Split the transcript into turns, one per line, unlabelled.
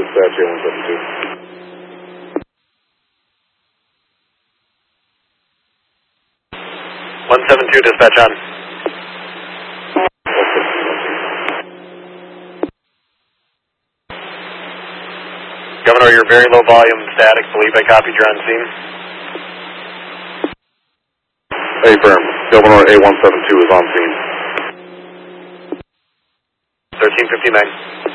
dispatch A172.
172, dispatch on. Governor, you're very low volume, static. Believe I copied you're on scene.
Affirm. Governor A172 is on scene.
1359.